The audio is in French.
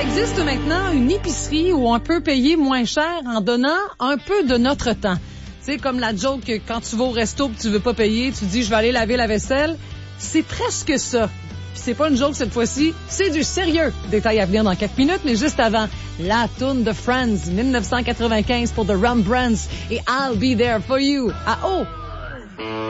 existe maintenant une épicerie où on peut payer moins cher en donnant un peu de notre temps. Tu sais, comme la joke que quand tu vas au resto et tu veux pas payer, tu dis je vais aller laver la vaisselle. C'est presque ça. Puis c'est pas une joke cette fois-ci, c'est du sérieux. Détail à venir dans 4 minutes, mais juste avant, la toune de Friends 1995 pour The Rembrandts et I'll Be There For You à O.